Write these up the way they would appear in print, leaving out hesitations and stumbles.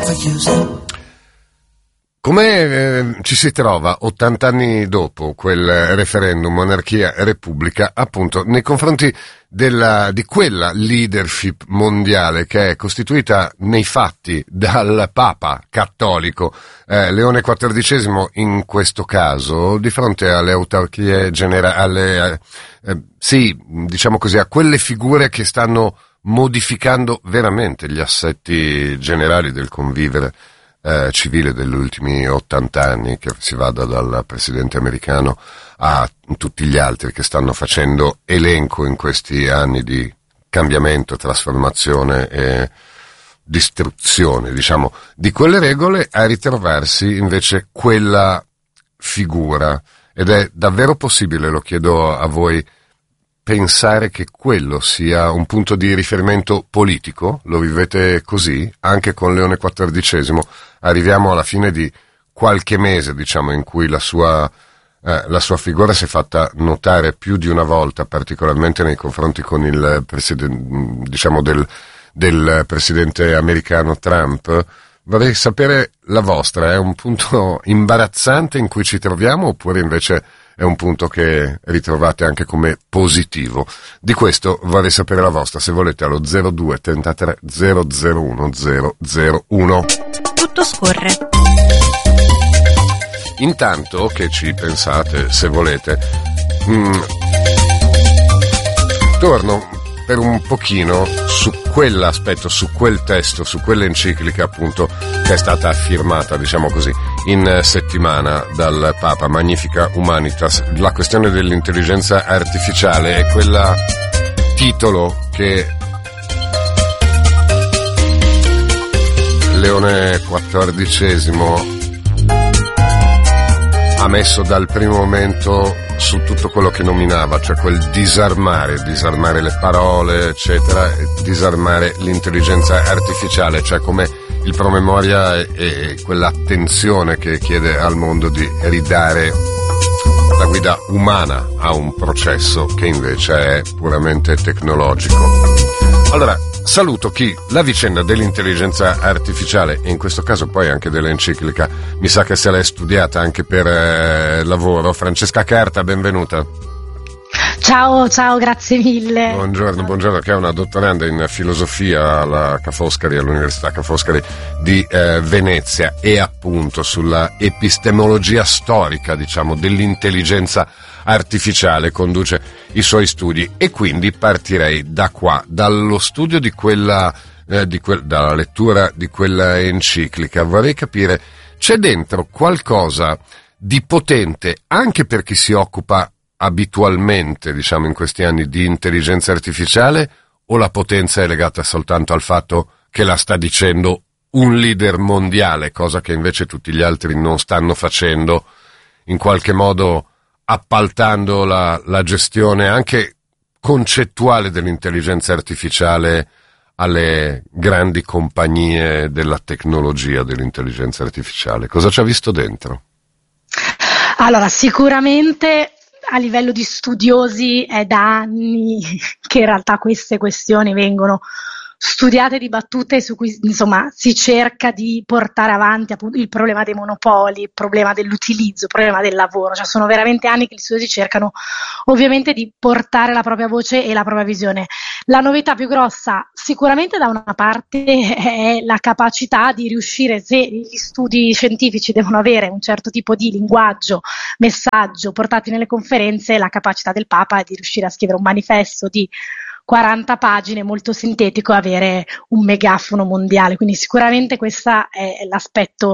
Come ci si trova 80 anni dopo quel referendum monarchia-repubblica, appunto, nei confronti di quella leadership mondiale che è costituita nei fatti dal Papa cattolico Leone XIV in questo caso, di fronte alle autarchie generali, sì, diciamo così, a quelle figure che stanno modificando veramente gli assetti generali del convivere civile degli ultimi 80 anni, che si vada dal presidente americano a tutti gli altri che stanno facendo elenco in questi anni di cambiamento, trasformazione e distruzione, diciamo, di quelle regole, a ritrovarsi invece quella figura. Ed è davvero possibile, lo chiedo a voi, pensare che quello sia un punto di riferimento politico? Lo vivete così? Anche con Leone XIV arriviamo alla fine di qualche mese, diciamo, in cui la sua figura si è fatta notare più di una volta, particolarmente nei confronti con il presidente, diciamo, del presidente americano Trump. Vorrei sapere la vostra, è un punto imbarazzante in cui ci troviamo, oppure invece è un punto che ritrovate anche come positivo? Di questo vorrei sapere la vostra, se volete, allo 02 33 001 001. Tutto scorre. Intanto che ci pensate, se volete, torno per un pochino su quell'aspetto, su quel testo, su quell'enciclica appunto che è stata firmata, diciamo così, in settimana dal Papa, Magnifica Humanitas. La questione dell'intelligenza artificiale è quella titolo che Leone XIV ha messo dal primo momento su tutto quello che nominava, cioè quel disarmare le parole, eccetera, e disarmare l'intelligenza artificiale, cioè come il promemoria e quell'attenzione che chiede al mondo di ridare la guida umana a un processo che invece è puramente tecnologico. Allora, saluto chi la vicenda dell'intelligenza artificiale, e in questo caso poi anche dell'enciclica, mi sa che se l'è studiata anche per lavoro. Francesca Carta, benvenuta. Ciao, grazie mille. Buongiorno, che è una dottoranda in filosofia alla Ca' Foscari, all'Università Ca' Foscari di Venezia, e appunto sulla epistemologia storica, diciamo, dell'intelligenza artificiale conduce i suoi studi, e quindi partirei da qua, dallo studio di dalla lettura di quella enciclica. Vorrei capire, c'è dentro qualcosa di potente anche per chi si occupa abitualmente, diciamo, in questi anni di intelligenza artificiale, o la potenza è legata soltanto al fatto che la sta dicendo un leader mondiale, cosa che invece tutti gli altri non stanno facendo, in qualche modo appaltando la gestione anche concettuale dell'intelligenza artificiale alle grandi compagnie della tecnologia dell'intelligenza artificiale? Cosa ci ha visto dentro? Allora, sicuramente a livello di studiosi è da anni che in realtà queste questioni vengono studiate e dibattute, su cui insomma si cerca di portare avanti appunto il problema dei monopoli, il problema dell'utilizzo, il problema del lavoro. Cioè sono veramente anni che gli studiosi cercano ovviamente di portare la propria voce e la propria visione. La novità più grossa sicuramente da una parte è la capacità di riuscire, se gli studi scientifici devono avere un certo tipo di linguaggio, messaggio portati nelle conferenze, la capacità del Papa è di riuscire a scrivere un manifesto di 40 pagine molto sintetico e avere un megafono mondiale. Quindi sicuramente questo è l'aspetto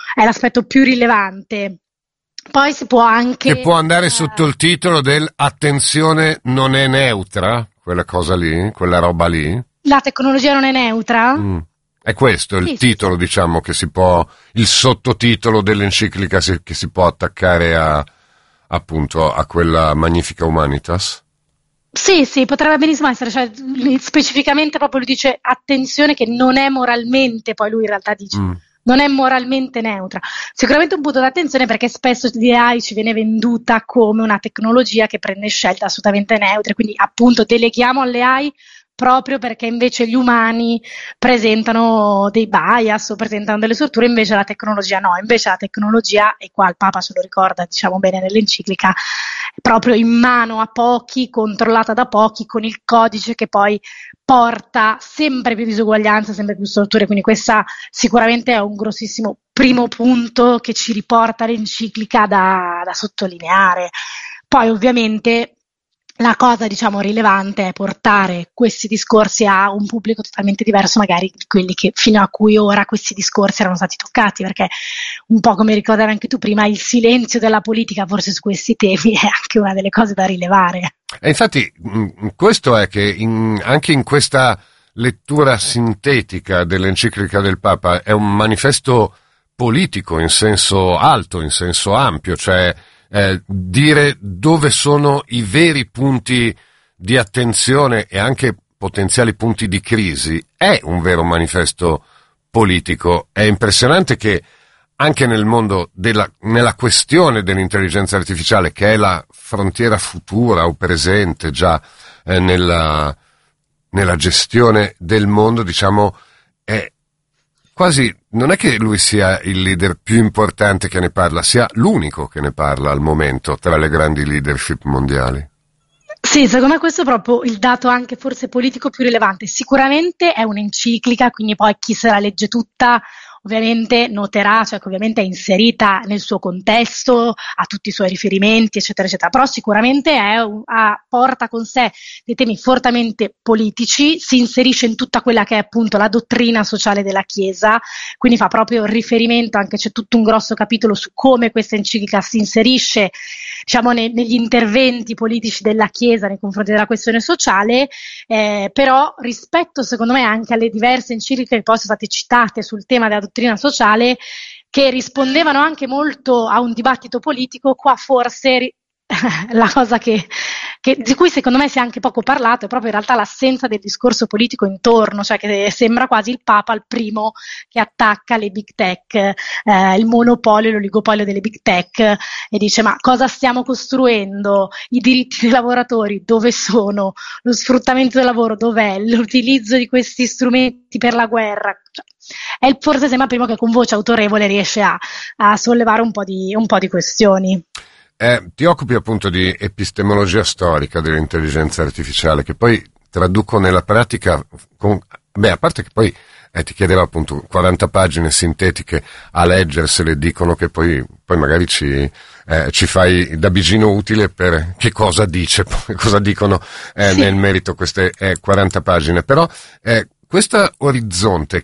più rilevante. Poi si può anche, che può andare sotto il titolo del attenzione non è neutra, quella cosa lì, quella roba lì. La tecnologia non è neutra? È questo il titolo, diciamo, che si può, il sottotitolo dell'enciclica che si può attaccare appunto a quella Magnifica Humanitas? Sì, potrebbe benissimo essere, cioè specificamente proprio lui dice attenzione che non è moralmente, poi lui in realtà dice non è moralmente neutra. Sicuramente un punto d'attenzione, perché spesso l'AI ci viene venduta come una tecnologia che prende scelte assolutamente neutre, quindi appunto deleghiamo alle AI proprio perché invece gli umani presentano dei bias o presentano delle storture, invece la tecnologia no, invece la tecnologia, e qua il Papa ce lo ricorda, diciamo bene nell'enciclica, è proprio in mano a pochi, controllata da pochi, con il codice che poi porta sempre più disuguaglianza, sempre più storture, quindi questa sicuramente è un grossissimo primo punto che ci riporta l'enciclica da sottolineare. Poi ovviamente la cosa, diciamo, rilevante è portare questi discorsi a un pubblico totalmente diverso magari di quelli che fino a cui ora questi discorsi erano stati toccati, perché un po' come ricordavi anche tu prima, il silenzio della politica forse su questi temi è anche una delle cose da rilevare. E infatti questo è che anche in questa lettura sintetica dell'enciclica del Papa è un manifesto politico in senso alto, in senso ampio, cioè dire dove sono i veri punti di attenzione e anche potenziali punti di crisi è un vero manifesto politico. È impressionante che anche nel mondo nella questione dell'intelligenza artificiale, che è la frontiera futura o presente già nella gestione del mondo, diciamo, è quasi, non è che lui sia il leader più importante che ne parla, sia l'unico che ne parla al momento tra le grandi leadership mondiali. Sì, secondo me questo è proprio il dato anche forse politico più rilevante. Sicuramente è un'enciclica, quindi poi chi se la legge tutta ovviamente noterà, cioè che ovviamente è inserita nel suo contesto, ha tutti i suoi riferimenti, eccetera, eccetera, però sicuramente porta con sé dei temi fortemente politici, si inserisce in tutta quella che è appunto la dottrina sociale della Chiesa, quindi fa proprio riferimento, anche c'è tutto un grosso capitolo su come questa enciclica si inserisce, diciamo, negli interventi politici della Chiesa nei confronti della questione sociale, però rispetto secondo me anche alle diverse encicliche che poi sono state citate sul tema della dottrina sociale, che rispondevano anche molto a un dibattito politico, qua forse la cosa di cui secondo me si è anche poco parlato è proprio in realtà l'assenza del discorso politico intorno, cioè che sembra quasi il Papa il primo che attacca le big tech, il monopolio, l'oligopolio delle big tech, e dice: ma cosa stiamo costruendo? I diritti dei lavoratori dove sono? Lo sfruttamento del lavoro dov'è? L'utilizzo di questi strumenti per la guerra? Cioè, forse sembra primo che con voce autorevole riesce a sollevare un po' di questioni. Ti occupi appunto di epistemologia storica dell'intelligenza artificiale, che poi traduco nella pratica a parte che poi ti chiedevo appunto 40 pagine sintetiche a leggersele, dicono che poi magari ci fai da bigino utile per che cosa dice, poi cosa dicono sì, nel merito queste 40 pagine, però questo orizzonte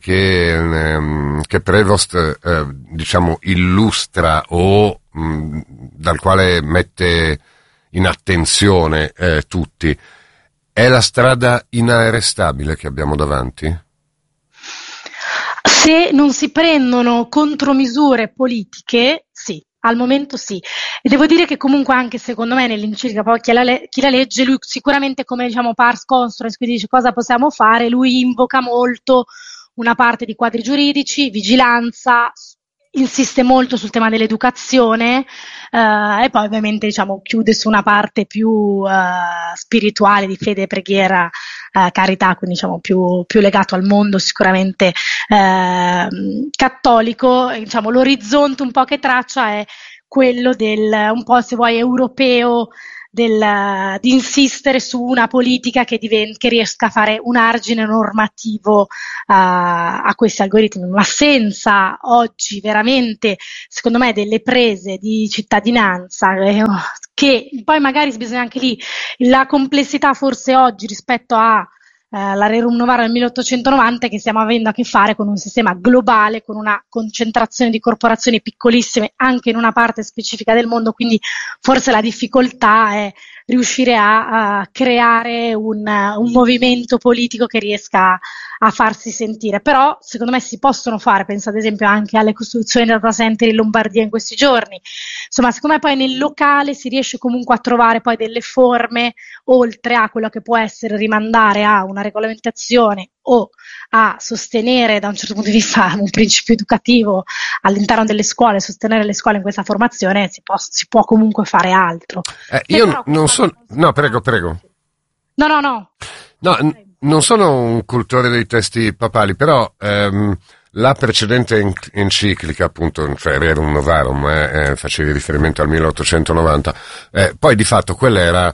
che Prevost diciamo illustra o dal quale mette in attenzione tutti, è la strada inarrestabile che abbiamo davanti? Se non si prendono contromisure politiche, sì. Al momento sì, e devo dire che comunque anche secondo me nell'enciclica, poi chi la legge, lui sicuramente come diciamo pars construens, quindi dice cosa possiamo fare, lui invoca molto una parte di quadri giuridici, vigilanza, insiste molto sul tema dell'educazione, e poi ovviamente diciamo chiude su una parte più spirituale, di fede, preghiera, carità, quindi diciamo più legato al mondo sicuramente cattolico. Diciamo l'orizzonte un po' che traccia è quello del, un po' se vuoi europeo, di insistere su una politica che riesca a fare un argine normativo a questi algoritmi, ma senza oggi veramente, secondo me, delle prese di cittadinanza, che poi magari bisogna anche lì, la complessità forse oggi rispetto a la Rerum Novarum del 1890, che stiamo avendo a che fare con un sistema globale, con una concentrazione di corporazioni piccolissime anche in una parte specifica del mondo, quindi forse la difficoltà è riuscire a creare un movimento politico che riesca a farsi sentire, però secondo me si possono fare, penso ad esempio anche alle costruzioni della data center in Lombardia in questi giorni, insomma secondo me poi nel locale si riesce comunque a trovare poi delle forme, oltre a quello che può essere rimandare a una regolamentazione o a sostenere da un certo punto di vista un principio educativo all'interno delle scuole, sostenere le scuole in questa formazione, si può comunque fare altro. Io non so, no, prego. No. non sono un cultore dei testi papali, però la precedente enciclica, appunto, cioè Rerum Novarum, facevi riferimento al 1890, poi di fatto quella era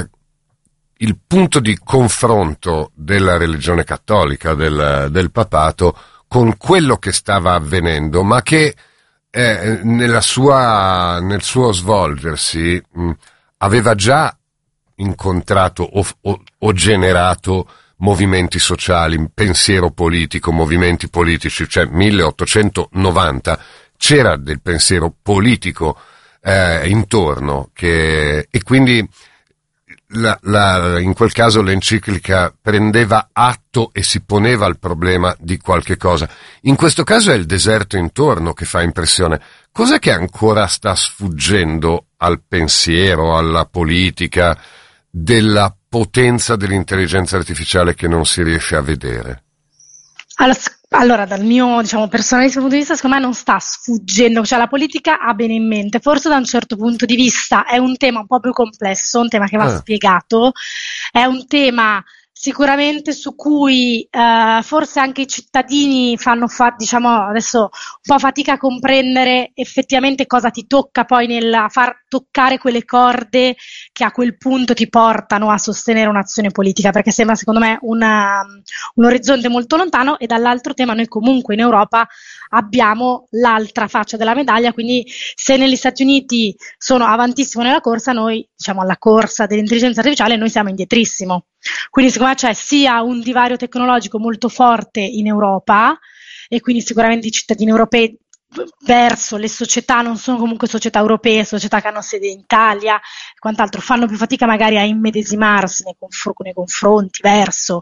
il punto di confronto della religione cattolica, del papato, con quello che stava avvenendo, ma che nel suo svolgersi aveva già incontrato o generato movimenti sociali, pensiero politico, movimenti politici, cioè 1890 c'era del pensiero politico intorno, e quindi in quel caso l'enciclica prendeva atto e si poneva il problema di qualche cosa. In questo caso è il deserto intorno che fa impressione. Cos'è che ancora sta sfuggendo al pensiero, alla politica, della potenza dell'intelligenza artificiale che non si riesce a vedere? Allora, dal mio, personalissimo punto di vista, secondo me non sta sfuggendo, cioè la politica ha bene in mente, forse da un certo punto di vista è un tema un po' più complesso, un tema che va spiegato, è un tema sicuramente su cui forse anche i cittadini fanno adesso un po' fatica a comprendere effettivamente cosa ti tocca poi nel far toccare quelle corde che a quel punto ti portano a sostenere un'azione politica, perché sembra secondo me un orizzonte molto lontano. E dall'altro tema, noi comunque in Europa abbiamo l'altra faccia della medaglia, quindi se negli Stati Uniti sono avantissimo nella corsa, noi alla corsa dell'intelligenza artificiale noi siamo indietrissimo. Quindi secondo me c'è sia un divario tecnologico molto forte in Europa, e quindi sicuramente i cittadini europei verso le società, non sono comunque società europee, società che hanno sede in Italia e quant'altro, fanno più fatica magari a immedesimarsi nei confronti verso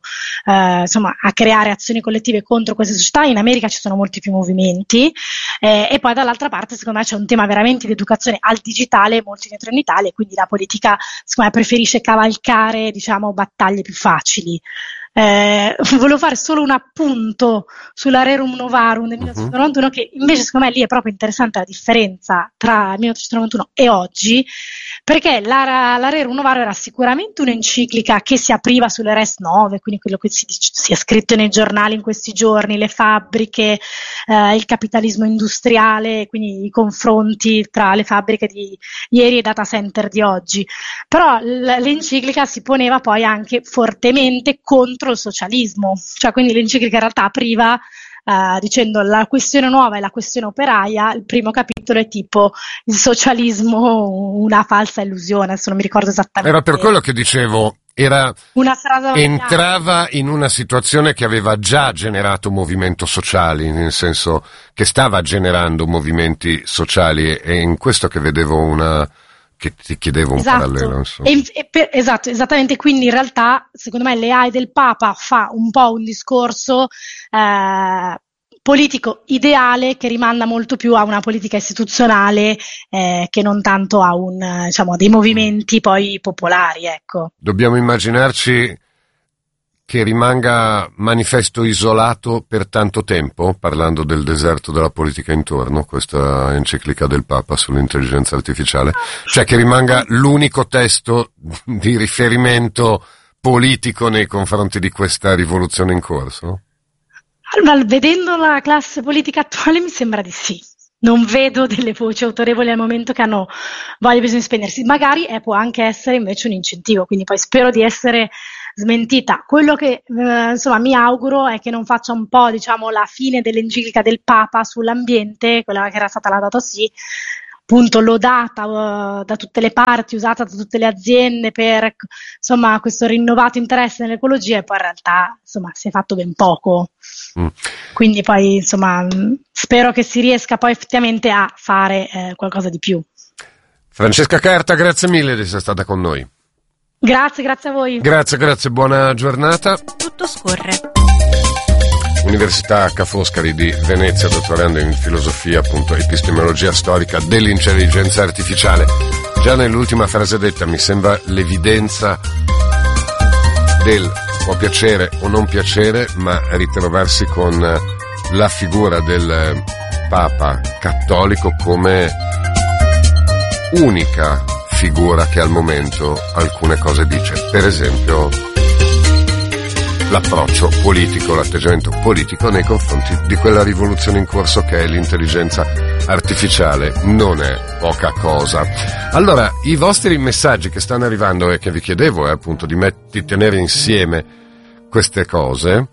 a creare azioni collettive contro queste società. In America ci sono molti più movimenti, e poi dall'altra parte secondo me c'è un tema veramente di educazione al digitale molto dietro in Italia, e quindi la politica secondo me preferisce cavalcare battaglie più facili. Volevo fare solo un appunto sulla Rerum Novarum del 1891, che invece secondo me lì è proprio interessante la differenza tra il 1891 e oggi, perché la Rerum Novarum era sicuramente un'enciclica che si apriva sulle res nove, quindi quello che si è scritto nei giornali in questi giorni, le fabbriche, il capitalismo industriale, quindi i confronti tra le fabbriche di ieri e i data center di oggi. Però l'enciclica si poneva poi anche fortemente contro il socialismo, cioè quindi l'enciclica in realtà apriva dicendo la questione nuova è la questione operaia. Il primo capitolo è tipo il socialismo una falsa illusione, adesso non mi ricordo esattamente. Era per quello che dicevo, entrava in una situazione che aveva già generato movimenti sociali, nel senso che stava generando movimenti sociali, e in questo che vedevo che ti chiedevo un parallelo. Insomma. Esattamente, quindi in realtà secondo me l'AI del Papa fa un po' un discorso politico ideale che rimanda molto più a una politica istituzionale che non tanto a dei movimenti poi popolari, ecco. Dobbiamo immaginarci che rimanga manifesto isolato per tanto tempo, parlando del deserto della politica intorno, questa enciclica del Papa sull'intelligenza artificiale, cioè che rimanga l'unico testo di riferimento politico nei confronti di questa rivoluzione in corso? Allora, vedendo la classe politica attuale mi sembra di sì. Non vedo delle voci autorevoli al momento che hanno voglia e bisogno di spendersi. Magari può anche essere invece un incentivo, quindi poi spero di essere smentita. Quello che mi auguro è che non faccia un po' la fine dell'enciclica del Papa sull'ambiente, quella che era stata la Laudato Si, appunto lodata da tutte le parti, usata da tutte le aziende per questo rinnovato interesse nell'ecologia, e poi in realtà si è fatto ben poco. Quindi poi spero che si riesca poi effettivamente a fare qualcosa di più. Francesca Carta, grazie mille di essere stata con noi. Grazie a voi. Grazie, buona giornata. Tutto scorre. Università Ca' Foscari di Venezia, dottorando in filosofia, appunto, epistemologia storica dell'intelligenza artificiale. Già nell'ultima frase detta mi sembra l'evidenza del può piacere o non piacere, ma ritrovarsi con la figura del Papa cattolico come unica figura che al momento alcune cose dice. Per esempio, l'approccio politico, l'atteggiamento politico nei confronti di quella rivoluzione in corso che è l'intelligenza artificiale. Non è poca cosa. Allora, i vostri messaggi che stanno arrivando e che vi chiedevo è appunto di tenere insieme queste cose.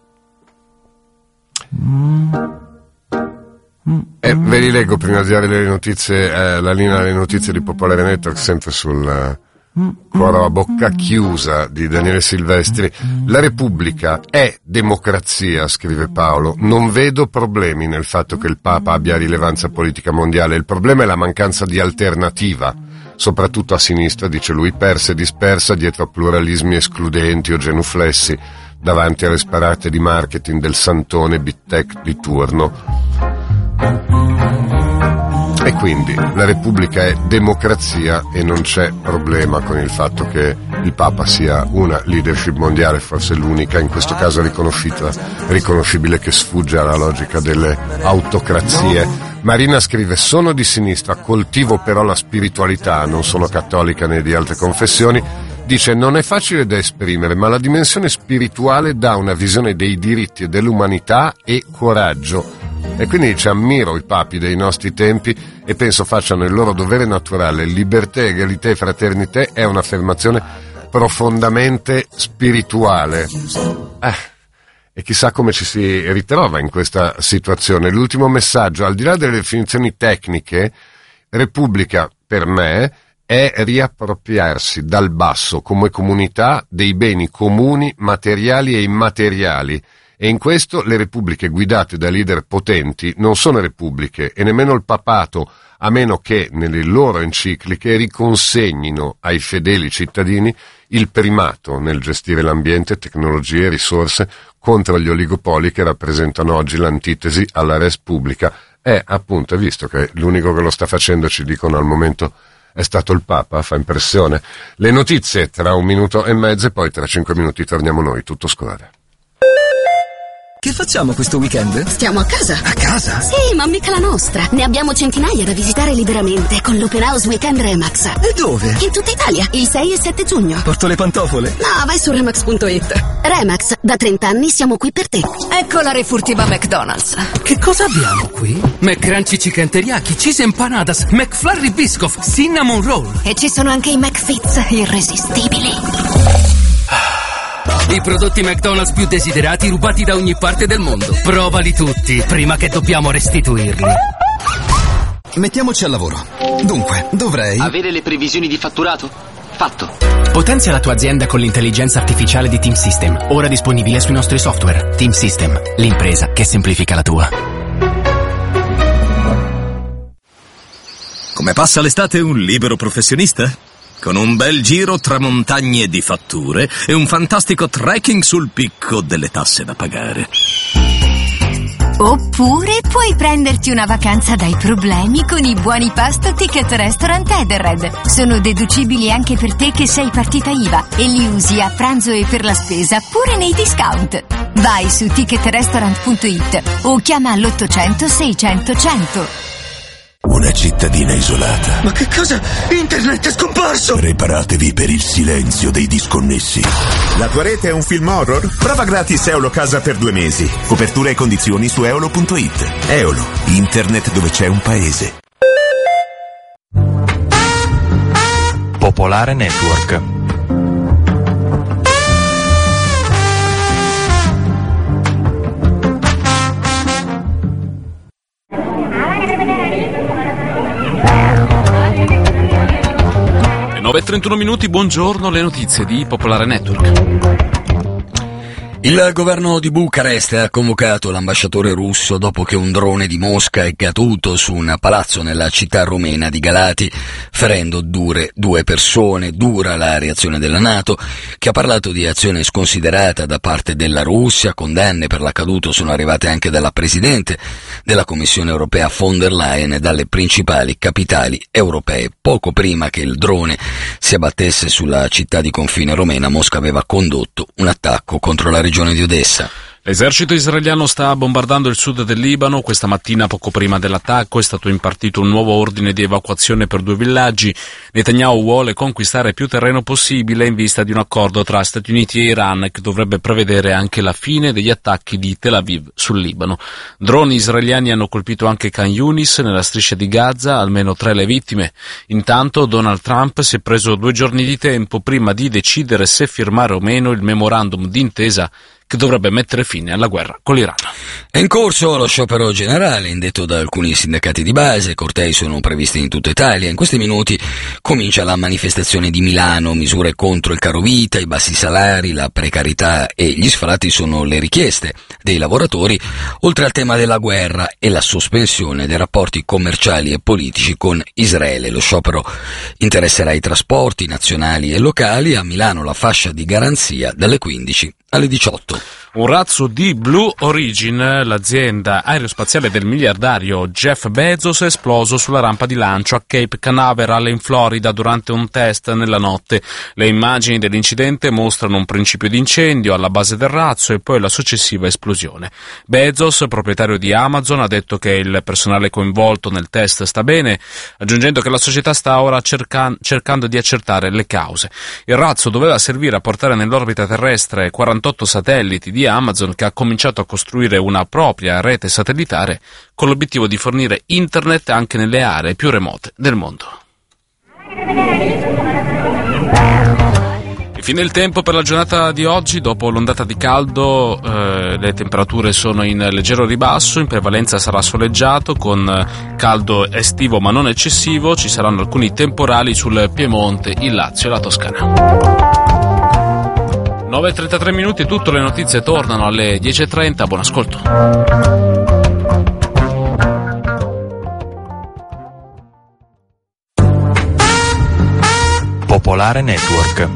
Ve li leggo prima di dare le notizie, la linea delle notizie di Popolare Network, sempre sul coro a bocca chiusa di Daniele Silvestri. La Repubblica è democrazia, scrive Paolo. Non vedo problemi nel fatto che il Papa abbia rilevanza politica mondiale. Il problema è la mancanza di alternativa, soprattutto a sinistra, dice lui, persa e dispersa dietro a pluralismi escludenti o genuflessi davanti alle sparate di marketing del santone big tech di turno. E quindi la Repubblica è democrazia e non c'è problema con il fatto che il Papa sia una leadership mondiale, forse l'unica in questo caso riconoscibile, che sfugge alla logica delle autocrazie. Marina scrive: sono di sinistra, coltivo però la spiritualità, non sono cattolica né di altre confessioni. Dice: non è facile da esprimere, ma la dimensione spirituale dà una visione dei diritti e dell'umanità e coraggio. E quindi dice: ammiro i papi dei nostri tempi e penso facciano il loro dovere naturale. Libertà, egalità e fraternità è un'affermazione profondamente spirituale. E chissà come ci si ritrova in questa situazione. L'ultimo messaggio: al di là delle definizioni tecniche, Repubblica per me è riappropriarsi dal basso come comunità dei beni comuni materiali e immateriali. E in questo le repubbliche guidate da leader potenti non sono repubbliche, e nemmeno il papato, a meno che nelle loro encicliche riconsegnino ai fedeli cittadini il primato nel gestire l'ambiente, tecnologie e risorse contro gli oligopoli che rappresentano oggi l'antitesi alla res publica. Appunto, visto che l'unico che lo sta facendo, ci dicono al momento, è stato il Papa, fa impressione. Le notizie tra 1 minuto e mezzo e poi tra 5 minuti torniamo noi, tutto scolare. Che facciamo questo weekend? Stiamo a casa. A casa? Sì, ma mica la nostra. Ne abbiamo centinaia da visitare liberamente con l'Open House Weekend Remax. E dove? In tutta Italia, il 6 e 7 giugno. Porto le pantofole? No, vai su Remax.it. Remax, da 30 anni siamo qui per te. Ecco la refurtiva McDonald's. Che cosa abbiamo qui? McCrunchy Chicken Teriyaki, Cheese Empanadas, McFlurry Biscoff, Cinnamon Roll. E ci sono anche i McFits irresistibili. I prodotti McDonald's più desiderati rubati da ogni parte del mondo. Provali tutti prima che dobbiamo restituirli. Mettiamoci al lavoro. Dunque, dovrei avere le previsioni di fatturato? Fatto. Potenzia la tua azienda con l'intelligenza artificiale di Team System, ora disponibile sui nostri software. Team System, l'impresa che semplifica la tua. Come passa l'estate un libero professionista? Con un bel giro tra montagne di fatture e un fantastico trekking sul picco delle tasse da pagare. Oppure puoi prenderti una vacanza dai problemi con i buoni pasto Ticket Restaurant Edenred. Sono deducibili anche per te che sei partita IVA e li usi a pranzo e per la spesa pure nei discount. Vai su ticketrestaurant.it o chiama all'800 600 100. Una cittadina isolata. Ma che cosa? Internet è scomparso! Preparatevi per il silenzio dei disconnessi. La tua rete è un film horror? Prova gratis Eolo Casa per 2 mesi. Copertura e condizioni su eolo.it. Eolo, internet dove c'è un paese. Popolare Network. E 9:31 minuti, buongiorno, le notizie di Popolare Network. Il governo di Bucarest ha convocato l'ambasciatore russo dopo che un drone di Mosca è caduto su un palazzo nella città rumena di Galati, ferendo due persone. Dura la reazione della NATO, che ha parlato di azione sconsiderata da parte della Russia. Condanne per l'accaduto sono arrivate anche dalla Presidente della Commissione europea von der Leyen e dalle principali capitali europee. Poco prima che il drone si abbattesse sulla città di confine romena, Mosca aveva condotto un attacco contro la regione di Odessa. L'esercito israeliano sta bombardando il sud del Libano. Questa mattina, poco prima dell'attacco, è stato impartito un nuovo ordine di evacuazione per 2 villaggi. Netanyahu vuole conquistare più terreno possibile in vista di un accordo tra Stati Uniti e Iran che dovrebbe prevedere anche la fine degli attacchi di Tel Aviv sul Libano. Droni israeliani hanno colpito anche Khan Yunis nella striscia di Gaza, almeno 3 le vittime. Intanto Donald Trump si è preso 2 giorni di tempo prima di decidere se firmare o meno il memorandum d'intesa che dovrebbe mettere fine alla guerra con l'Iran. È in corso lo sciopero generale indetto da alcuni sindacati di base, cortei sono previsti in tutta Italia. In questi minuti comincia la manifestazione di Milano, misure contro il carovita, i bassi salari, la precarietà e gli sfratti sono le richieste dei lavoratori, oltre al tema della guerra e la sospensione dei rapporti commerciali e politici con Israele. Lo sciopero interesserà i trasporti nazionali e locali, a Milano la fascia di garanzia dalle 15 alle 18. Un razzo di Blue Origin, l'azienda aerospaziale del miliardario Jeff Bezos, è esploso sulla rampa di lancio a Cape Canaveral in Florida durante un test nella notte. Le immagini dell'incidente mostrano un principio di incendio alla base del razzo e poi la successiva esplosione. Bezos, proprietario di Amazon, ha detto che il personale coinvolto nel test sta bene, aggiungendo che la società sta ora cercando di accertare le cause. Il razzo doveva servire a portare nell'orbita terrestre 48 satelliti di Amazon, che ha cominciato a costruire una propria rete satellitare con l'obiettivo di fornire internet anche nelle aree più remote del mondo. Infine il tempo per la giornata di oggi. Dopo l'ondata di caldo le temperature sono in leggero ribasso, in prevalenza sarà soleggiato con caldo estivo ma non eccessivo. Ci saranno alcuni temporali sul Piemonte, il Lazio e la Toscana. 9:33 minuti, tutte le notizie tornano alle 10:30, buon ascolto. Popolare Network.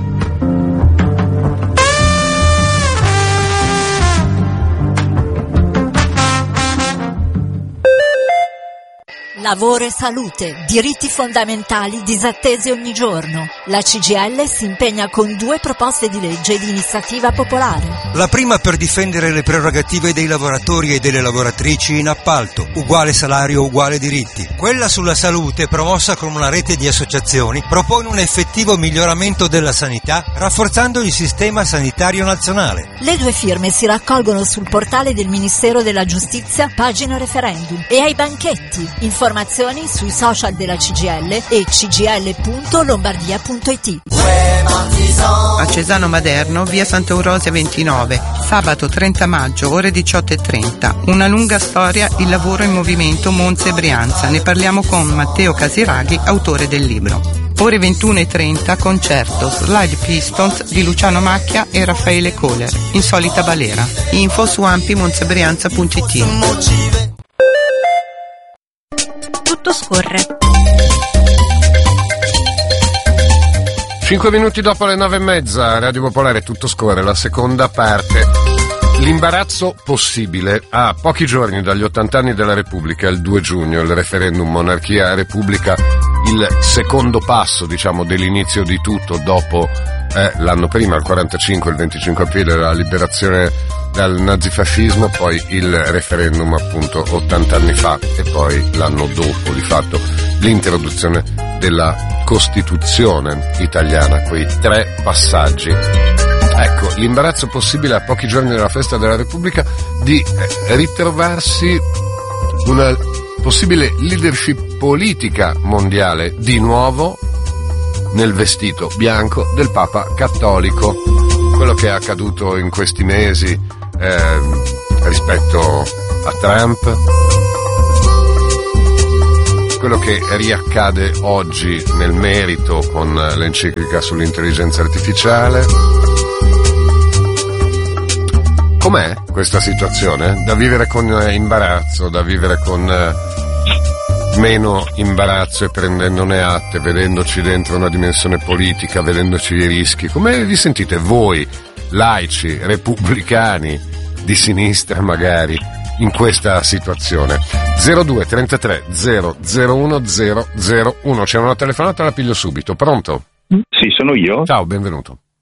Lavoro e salute, diritti fondamentali disattesi ogni giorno. La CGIL si impegna con 2 proposte di legge di iniziativa popolare. La prima per difendere le prerogative dei lavoratori e delle lavoratrici in appalto, uguale salario, uguale diritti. Quella sulla salute, promossa con una rete di associazioni, propone un effettivo miglioramento della sanità, rafforzando il sistema sanitario nazionale. Le 2 firme si raccolgono sul portale del Ministero della Giustizia, pagina referendum, e ai banchetti. Informazioni sui social della CGIL e cgil.lombardia.it. A Cesano Maderno, via Sant'Eurosia 29, sabato 30 maggio, ore 18:30. Una lunga storia, il lavoro in movimento Monza e Brianza. Ne parliamo con Matteo Casiraghi, autore del libro. Ore 21:30, concerto Slide Pistons di Luciano Macchia e Raffaele Kohler, Insolita Balera. Info su ampimonzabrianza.it. Tutto scorre. 5 minuti dopo le 9:30, Radio Popolare, tutto scorre, la seconda parte. L'imbarazzo possibile. A pochi giorni dagli 80 anni della Repubblica, il 2 giugno, il referendum monarchia-repubblica, il secondo passo, diciamo, dell'inizio di tutto dopo l'anno prima, il 45, il 25 aprile, la liberazione dal nazifascismo, poi il referendum appunto 80 anni fa e poi l'anno dopo di fatto l'introduzione della Costituzione italiana, quei 3 passaggi. Ecco, l'imbarazzo possibile a pochi giorni dalla festa della Repubblica di ritrovarsi una possibile leadership politica mondiale di nuovo nel vestito bianco del Papa cattolico. Quello che è accaduto in questi mesi rispetto a Trump, quello che riaccade oggi nel merito con l'enciclica sull'intelligenza artificiale. Com'è questa situazione? Da vivere con imbarazzo, da vivere con meno imbarazzo e prendendone atte, vedendoci dentro una dimensione politica, vedendoci i rischi. Come vi sentite voi, laici, repubblicani, di sinistra magari, in questa situazione? 02 33 001 001. C'è una telefonata, la piglio subito. Pronto? Sì, sono io. Ciao, benvenuto.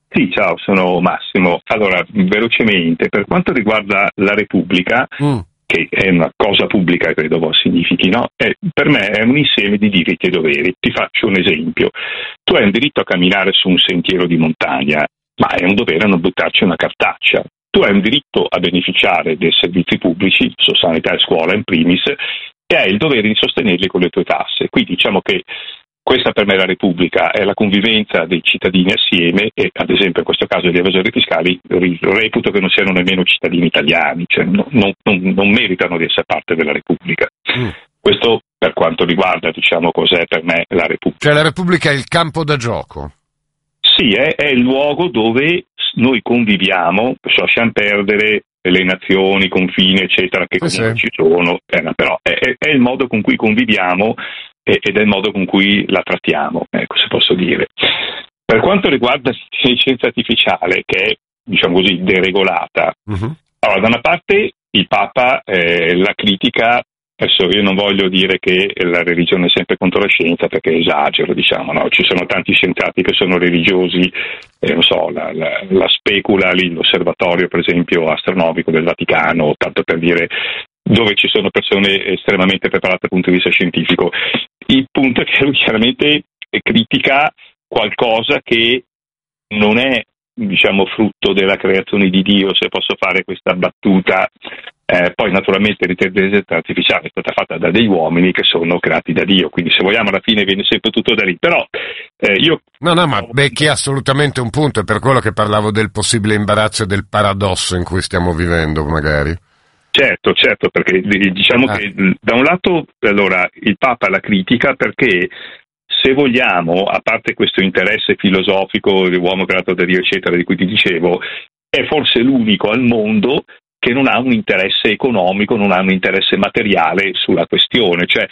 Sì, ciao, sono Massimo. Allora, velocemente, per quanto riguarda la Repubblica, che è una cosa pubblica, credo significhi, no? Per me è un insieme di diritti e doveri. Ti faccio un esempio. Tu hai un diritto a camminare su un sentiero di montagna, ma è un dovere non buttarci una cartaccia. Tu hai un diritto a beneficiare dei servizi pubblici, su sanità e scuola in primis, e hai il dovere di sostenerli con le tue tasse. Quindi diciamo che questa per me è la Repubblica, è la convivenza dei cittadini assieme e, ad esempio, in questo caso gli evasori fiscali reputo che non siano nemmeno cittadini italiani, cioè non meritano di essere parte della Repubblica. Questo per quanto riguarda, diciamo, cos'è per me la Repubblica. Cioè la Repubblica è il campo da gioco? Sì, è il luogo dove noi conviviamo, lasciamo perdere le nazioni, i confini, eccetera, che comunque ci sono, però è il modo con cui conviviamo ed è il modo con cui la trattiamo, ecco, se posso dire. Per quanto riguarda l'intelligenza artificiale, che è, diciamo così, deregolata, allora, da una parte il Papa la critica. Adesso io non voglio dire che la religione è sempre contro la scienza, perché esagero, diciamo, no? Ci sono tanti scienziati che sono religiosi, non so, la specula lì, l'osservatorio per esempio astronomico del Vaticano, tanto per dire, dove ci sono persone estremamente preparate dal punto di vista scientifico. Il punto è che lui chiaramente critica qualcosa che non è, diciamo, frutto della creazione di Dio, se posso fare questa battuta. Poi naturalmente l'intelligenza artificiale è stata fatta da degli uomini che sono creati da Dio, quindi se vogliamo alla fine viene sempre tutto da lì, però io... No, ma becchi assolutamente un punto, è per quello che parlavo del possibile imbarazzo e del paradosso in cui stiamo vivendo magari. Certo, perché diciamo che da un lato allora il Papa la critica perché se vogliamo, a parte questo interesse filosofico dell'uomo creato da Dio eccetera di cui ti dicevo, è forse l'unico al mondo che non ha un interesse economico, non ha un interesse materiale sulla questione, cioè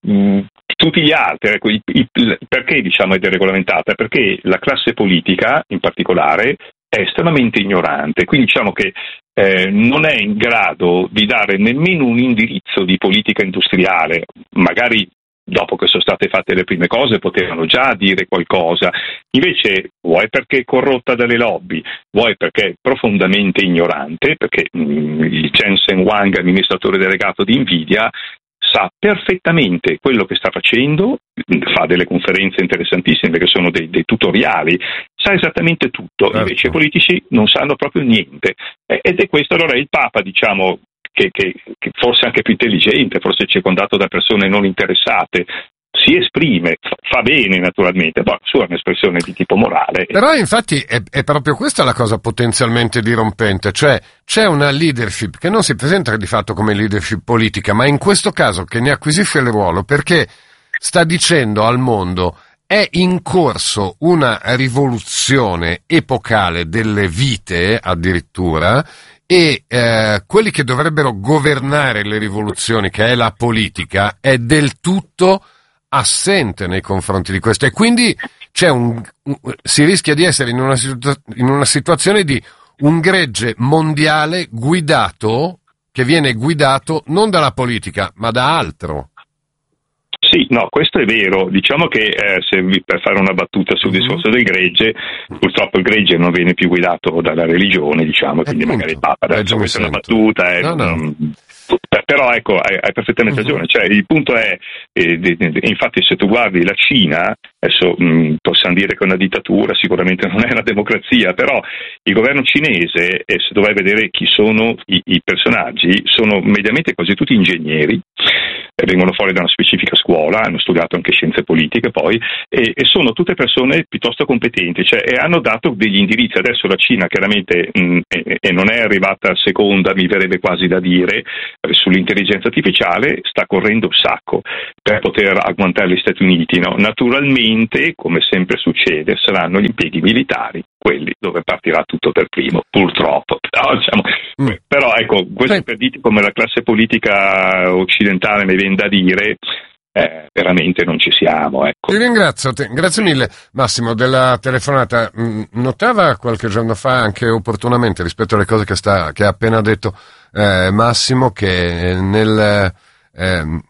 tutti gli altri, ecco, perché diciamo è deregolamentata? Perché la classe politica in particolare è estremamente ignorante, quindi diciamo che non è in grado di dare nemmeno un indirizzo di politica industriale, magari dopo che sono state fatte le prime cose potevano già dire qualcosa, invece vuoi perché è corrotta dalle lobby, vuoi perché è profondamente ignorante, perché il Jensen Huang, amministratore delegato di Nvidia, sa perfettamente quello che sta facendo, fa delle conferenze interessantissime che sono dei tutoriali, sa esattamente tutto, invece i politici non sanno proprio niente, ed è questo allora il Papa, diciamo, che forse anche più intelligente, forse circondato da persone non interessate, si esprime, fa bene naturalmente, ma la sua è un'espressione di tipo morale. Però infatti è proprio questa la cosa potenzialmente dirompente, cioè c'è una leadership che non si presenta di fatto come leadership politica, ma in questo caso che ne acquisisce il ruolo perché sta dicendo al mondo è in corso una rivoluzione epocale delle vite addirittura, e quelli che dovrebbero governare le rivoluzioni, che è la politica, è del tutto assente nei confronti di questo, e quindi si rischia di essere in una situazione di un gregge mondiale che viene guidato non dalla politica ma da altro. Sì, no, questo è vero. Diciamo che per fare una battuta sul discorso del gregge, purtroppo il gregge non viene più guidato dalla religione, diciamo, quindi magari il Papa adesso questa è una battuta. Però ecco, hai perfettamente ragione, cioè il punto è, infatti se tu guardi la Cina, adesso possiamo dire che è una dittatura, sicuramente non è una democrazia, però il governo cinese, e se dovrai vedere chi sono i personaggi, sono mediamente quasi tutti ingegneri, vengono fuori da una specifica scuola, hanno studiato anche scienze politiche poi, e sono tutte persone piuttosto competenti, cioè, e hanno dato degli indirizzi. Adesso la Cina chiaramente, e non è arrivata a seconda, mi verrebbe quasi da dire, sull'intelligenza artificiale sta correndo un sacco per poter agguantare gli Stati Uniti, no? Naturalmente, come sempre succede, saranno gli impieghi militari quelli dove partirà tutto per primo, purtroppo. No, diciamo, però ecco, questo per dirti come la classe politica occidentale mi viene da dire, veramente non ci siamo. Ecco. Ti ringrazio, grazie mille Massimo della telefonata. Notava qualche giorno fa anche opportunamente rispetto alle cose che ha appena detto Massimo, che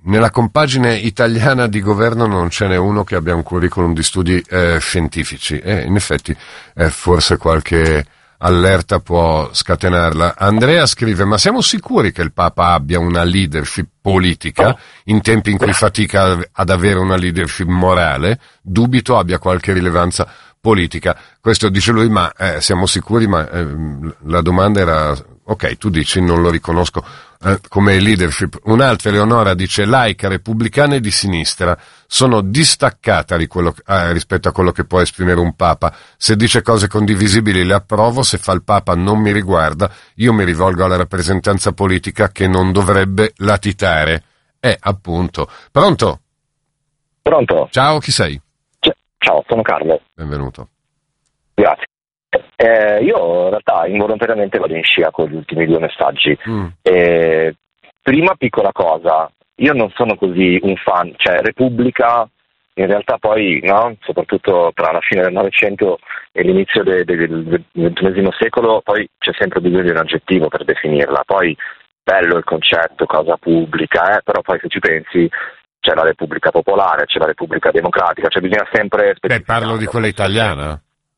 nella compagine italiana di governo non ce n'è uno che abbia un curriculum di studi scientifici, e in effetti forse qualche allerta può scatenarla. Andrea scrive: ma siamo sicuri che il Papa abbia una leadership politica in tempi in cui fatica ad avere una leadership morale? Dubito abbia qualche rilevanza politica. Questo dice lui, ma siamo sicuri? Ma la domanda era, ok, tu dici non lo riconosco come leadership. Un'altra, Eleonora, dice: laica, repubblicana e di sinistra, sono distaccata rispetto a quello che può esprimere un Papa. Se dice cose condivisibili le approvo, se fa il Papa non mi riguarda, io mi rivolgo alla rappresentanza politica che non dovrebbe latitare. Appunto. Pronto? Pronto? Ciao, chi sei? Ciao, sono Carlo. Benvenuto. Grazie. Io in realtà involontariamente vado in scia con gli ultimi 2 messaggi. Prima piccola cosa, io non sono così un fan, cioè Repubblica in realtà poi, no, soprattutto tra la fine del Novecento e l'inizio del XXI secolo, poi c'è sempre bisogno di un aggettivo per definirla. Poi bello il concetto, cosa pubblica, però poi se ci pensi c'è la Repubblica Popolare, c'è la Repubblica Democratica, cioè bisogna sempre... parlo di quella italiana.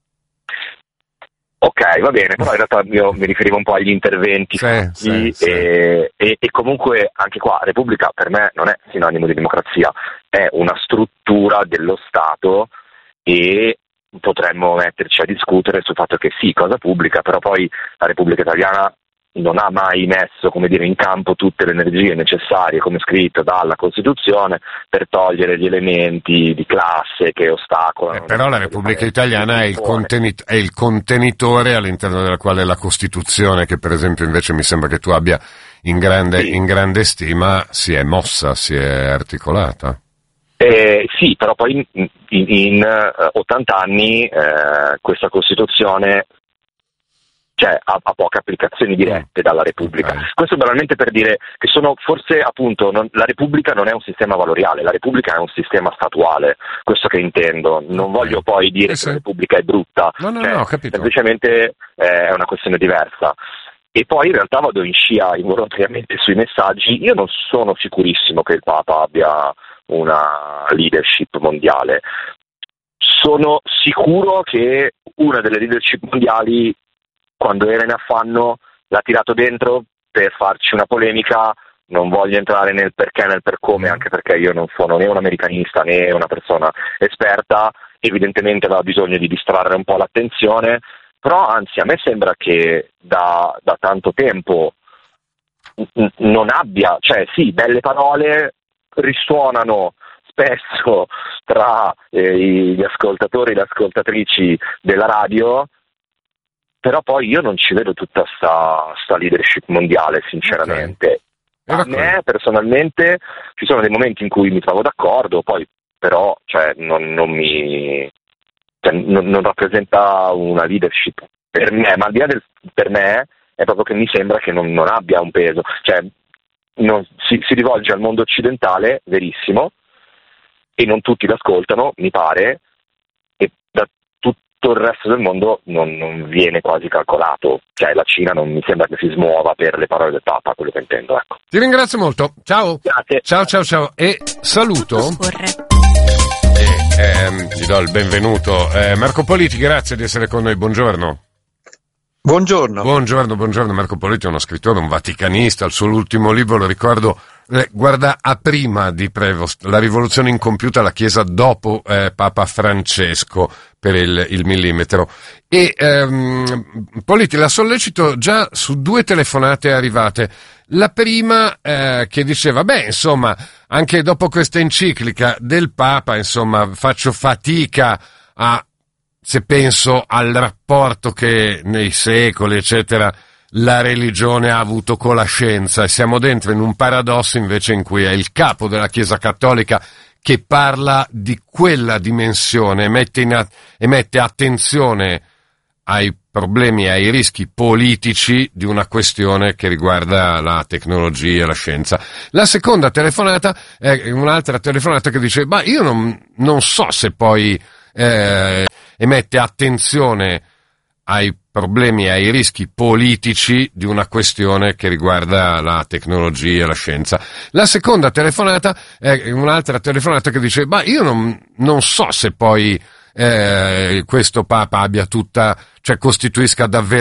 Ok, va bene, però in realtà io mi riferivo un po' agli interventi sì. E comunque anche qua Repubblica per me non è sinonimo di democrazia, è una struttura dello Stato e potremmo metterci a discutere sul fatto che sì, cosa pubblica, però poi la Repubblica Italiana non ha mai messo, come dire, in campo tutte le energie necessarie, come scritto dalla Costituzione, per togliere gli elementi di classe che ostacolano. Però la Repubblica Italiana è il contenitore all'interno del quale la Costituzione, che per esempio invece mi sembra che tu abbia in grande stima, si è mossa, si è articolata. Sì, però poi in 80 anni questa Costituzione ha poche applicazioni dirette dalla Repubblica. Okay. Questo banalmente per dire che forse appunto la Repubblica non è un sistema valoriale, la Repubblica è un sistema statuale, questo che intendo. Non voglio poi dire che la Repubblica è brutta, no, ho capito. Semplicemente è una questione diversa. E poi in realtà vado in scia involontariamente sui messaggi. Io non sono sicurissimo che il Papa abbia una leadership mondiale. Sono sicuro che una delle leadership mondiali, quando era in affanno, l'ha tirato dentro per farci una polemica. Non voglio entrare nel perché, nel per come, anche perché io non sono né un americanista né una persona esperta. Evidentemente aveva bisogno di distrarre un po' l'attenzione, però anzi a me sembra che da tanto tempo non abbia, cioè sì, belle parole risuonano spesso tra gli ascoltatori e le ascoltatrici della radio, però poi io non ci vedo tutta sta leadership mondiale, sinceramente. Okay. A me personalmente ci sono dei momenti in cui mi trovo d'accordo, poi però non rappresenta una leadership per me, ma al di là per me è proprio che mi sembra che non abbia un peso. Cioè si rivolge al mondo occidentale, verissimo, e non tutti l'ascoltano, mi pare, e da tutto il resto del mondo non viene quasi calcolato. Cioè la Cina non mi sembra che si smuova per le parole del Papa, quello che intendo, ecco. Ti ringrazio molto, ciao. Grazie. Ciao, e saluto. Ti do il benvenuto. Marco Politi, grazie di essere con noi, buongiorno. Buongiorno. Buongiorno. Marco Politi è uno scrittore, un vaticanista. Il suo ultimo libro, lo ricordo, guarda a prima di Prevost, La rivoluzione incompiuta, la Chiesa dopo Papa Francesco, per il millimetro. E Politi, la sollecito già su 2 telefonate arrivate. La prima che diceva, insomma, anche dopo questa enciclica del Papa, insomma, faccio fatica se penso al rapporto che nei secoli, eccetera, la religione ha avuto con la scienza, e siamo dentro in un paradosso invece in cui è il capo della Chiesa Cattolica che parla di quella dimensione e mette attenzione ai problemi e ai rischi politici di una questione che riguarda la tecnologia e la scienza. La seconda telefonata è un'altra telefonata che dice, io non so se poi emette attenzione ai problemi e ai rischi politici di una questione che riguarda la tecnologia, la scienza. La seconda telefonata è un'altra telefonata che dice: ma io non so se poi questo Papa abbia costituisca davvero